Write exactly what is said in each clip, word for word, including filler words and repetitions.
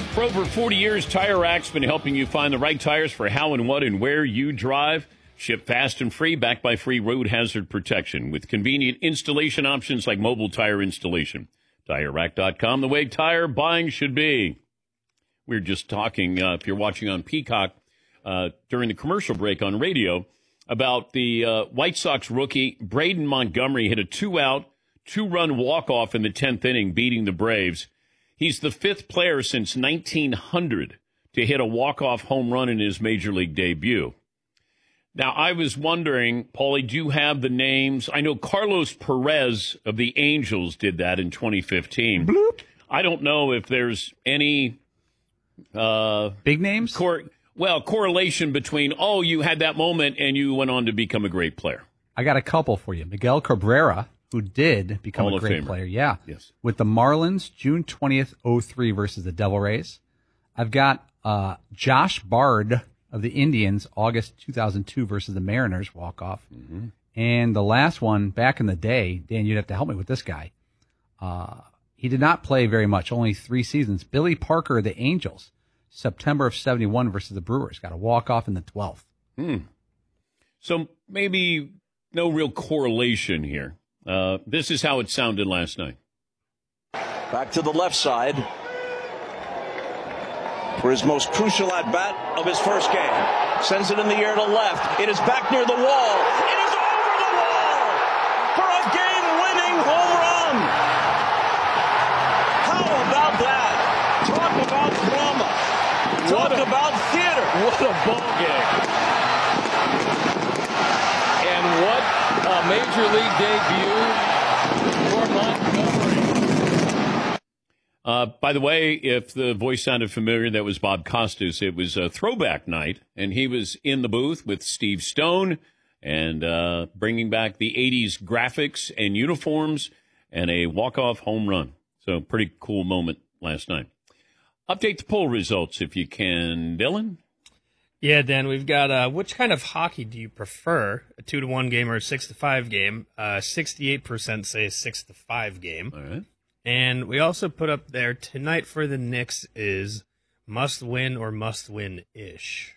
For over forty years, Tire Rack's been helping you find the right tires for how and what and where you drive. Ship fast and free, backed by free road hazard protection with convenient installation options like mobile tire installation. Tire Rack dot com, the way tire buying should be. We were just talking, uh, if you're watching on Peacock, uh, during the commercial break on radio, about the uh, White Sox rookie Braden Montgomery hit a two-out, two-run walk-off in the tenth inning, beating the Braves. He's the fifth player since nineteen hundred to hit a walk-off home run in his major league debut. Now, I was wondering, Paulie, do you have the names? I know Carlos Perez of the Angels did that in twenty fifteen. Bloop. I don't know if there's any uh, big names. Cor- well, correlation between, oh, you had that moment and you went on to become a great player. I got a couple for you. Miguel Cabrera, who did become Hall a of great Famer. player. Yeah. Yes. With the Marlins, June twentieth, oh three versus the Devil Rays. I've got uh, Josh Bard of the Indians, August two thousand two versus the Mariners, walk-off. Mm-hmm. And the last one, back in the day, Dan, you'd have to help me with this guy. Uh, he did not play very much, only three seasons. Billy Parker of the Angels, September of seventy-one versus the Brewers. Got a walk-off in the twelfth. Hmm. So maybe no real correlation here. Uh, this is how it sounded last night. Back to the left side for his most crucial at-bat of his first game. Sends it in the air to left. It is back near the wall. It is over the wall for a game-winning home run. How about that? Talk about drama. Talk a, about theater. What a ball game. And what a major league debut for Montgomery. Uh, by the way, if the voice sounded familiar, that was Bob Costas. It was a throwback night, and he was in the booth with Steve Stone and uh, bringing back the eighties graphics and uniforms and a walk-off home run. So pretty cool moment last night. Update the poll results if you can, Dylan. Yeah, Dan, we've got uh, which kind of hockey do you prefer, a two to one game or a six to five game? Uh, sixty-eight percent say a six to five game. All right. And we also put up there tonight for the Knicks is must win or must win ish.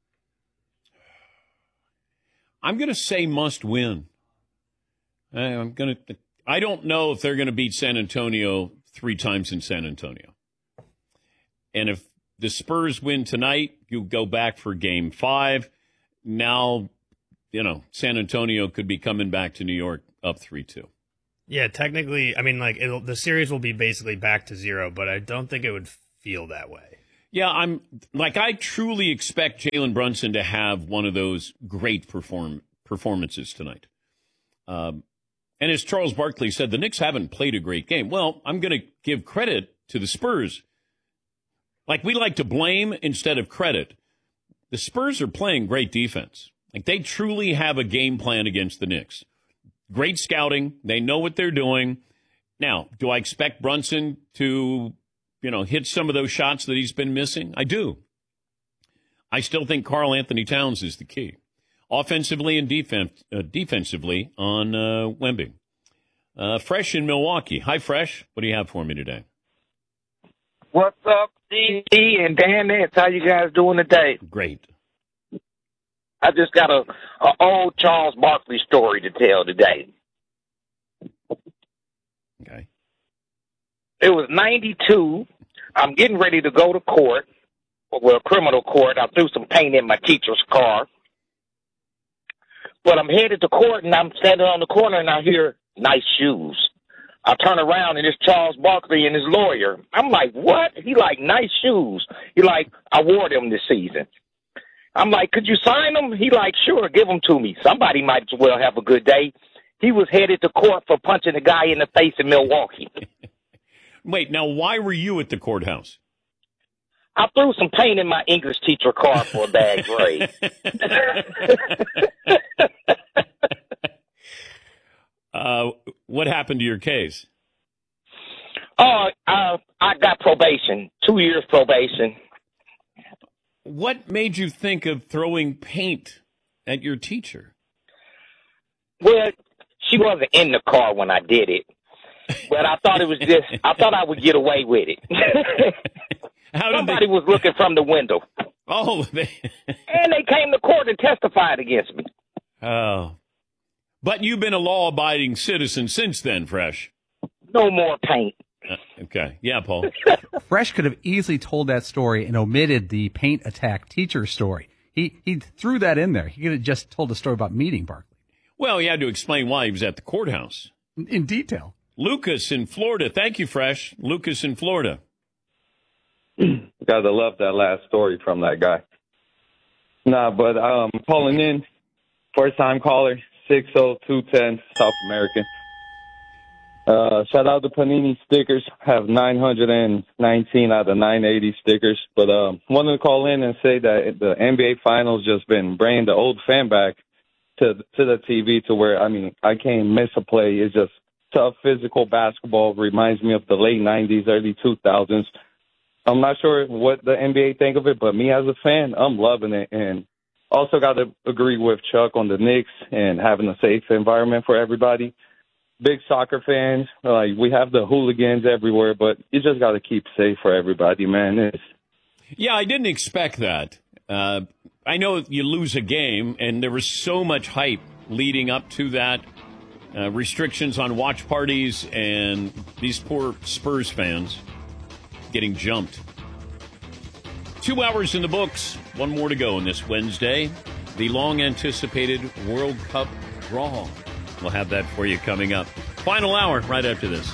I'm going to say must win. I'm going to. I don't know if they're going to beat San Antonio three times in San Antonio. And if the Spurs win tonight, you go back for game five. Now, you know, San Antonio could be coming back to New York up three two. Yeah, technically, I mean, like, it'll, the series will be basically back to zero, but I don't think it would feel that way. Yeah, I'm like, I truly expect Jalen Brunson to have one of those great perform performances tonight. Um, and as Charles Barkley said, the Knicks haven't played a great game. Well, I'm going to give credit to the Spurs. Like, we like to blame instead of credit. The Spurs are playing great defense. Like, they truly have a game plan against the Knicks. Great scouting. They know what they're doing. Now, do I expect Brunson to, you know, hit some of those shots that he's been missing? I do. I still think Karl Anthony Towns is the key. Offensively and defense, uh, defensively on uh, Wemby. Uh, Fresh in Milwaukee. Hi, Fresh. What do you have for me today? What's up, D D and Dan Nance? How you guys doing today? Great. I just got a, a old Charles Barkley story to tell today. Okay. It was ninety-two. I'm getting ready to go to court, well, criminal court. I threw some paint in my teacher's car. But I'm headed to court, and I'm standing on the corner, and I hear nice shoes. I turn around, and it's Charles Barkley and his lawyer. I'm like, what? He like, nice shoes. He like, I wore them this season. I'm like, could you sign them? He like, sure, give them to me. Somebody might as well have a good day. He was headed to court for punching a guy in the face in Milwaukee. Wait, now why were you at the courthouse? I threw some paint in my English teacher car for a bad grade. uh, what happened to your case? Oh, uh, I got probation, two years probation. What made you think of throwing paint at your teacher? Well, she wasn't in the car when I did it, but I thought it was just, I thought I would get away with it. How did Somebody they... was looking from the window. Oh, they... And they came to court and testified against me. Oh. But you've been a law-abiding citizen since then, Fresh. No more paint. Uh, okay. Yeah, Paul. Fresh could have easily told that story and omitted the paint attack teacher story. He he threw that in there. He could have just told a story about meeting Barkley. Well, he had to explain why he was at the courthouse. In, in detail. Lucas in Florida. Thank you, Fresh. Lucas in Florida. Gotta love that last story from that guy. Nah, but um, calling in, first time caller, six oh two ten, South American. Uh, shout out to Panini Stickers. Have nine hundred nineteen out of nine eighty stickers. But um, wanted to call in and say that the N B A Finals just been bringing the old fan back to to the T V to where, I mean, I can't miss a play. It's just tough physical basketball. Reminds me of the late nineties, early two thousands. I'm not sure what the N B A think of it, but me as a fan, I'm loving it. And also got to agree with Chuck on the Knicks and having a safe environment for everybody. Big soccer fans, like we have the hooligans everywhere, but you just got to keep safe for everybody, man. It's... Yeah, I didn't expect that. Uh, I know you lose a game, and there was so much hype leading up to that. Uh, restrictions on watch parties, and these poor Spurs fans getting jumped. Two hours in the books. One more to go on this Wednesday. The long-anticipated World Cup draw. We'll have that for you coming up. Final hour right after this.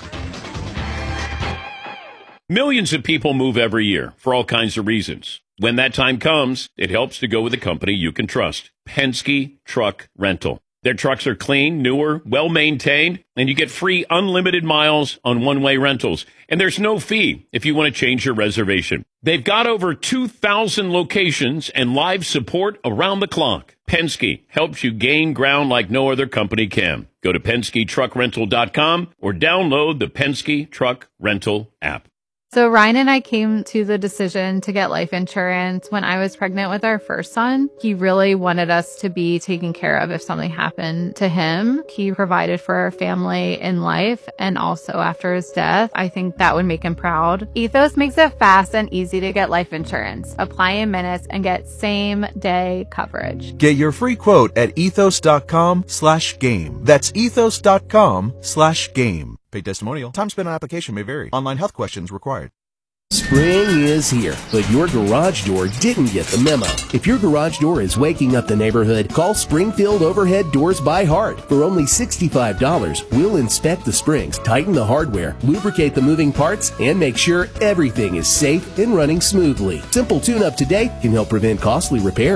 Millions of people move every year for all kinds of reasons. When that time comes, it helps to go with a company you can trust. Penske Truck Rental. Their trucks are clean, newer, well-maintained, and you get free unlimited miles on one-way rentals. And there's no fee if you want to change your reservation. They've got over two thousand locations and live support around the clock. Penske helps you gain ground like no other company can. Go to Penske Truck Rental dot com or download the Penske Truck Rental app. So Ryan and I came to the decision to get life insurance when I was pregnant with our first son. He really wanted us to be taken care of if something happened to him. He provided for our family in life and also after his death. I think that would make him proud. Ethos makes it fast and easy to get life insurance. Apply in minutes and get same day coverage. Get your free quote at ethos.com slash game. That's ethos.com slash game. Paid testimonial. Time spent on application may vary. Online health questions required. Spring is here, but your garage door didn't get the memo. If your garage door is waking up the neighborhood, call Springfield Overhead Doors by Heart. For only sixty-five dollars, we'll inspect the springs, tighten the hardware, lubricate the moving parts, and make sure everything is safe and running smoothly. Simple tune-up today can help prevent costly repairs.